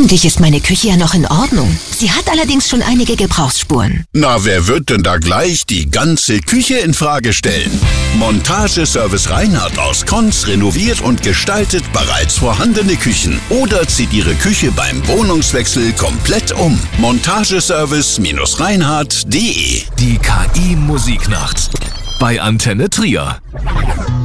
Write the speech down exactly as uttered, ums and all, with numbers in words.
Eigentlich ist meine Küche ja noch in Ordnung. Sie hat allerdings schon einige Gebrauchsspuren. Na, wer wird denn da gleich die ganze Küche in Frage stellen? Montageservice Reinhardt aus Konz renoviert und gestaltet bereits vorhandene Küchen oder zieht Ihre Küche beim Wohnungswechsel komplett um. Montageservice Reinhardt punkt de. Die K I-Musiknacht bei Antenne Trier.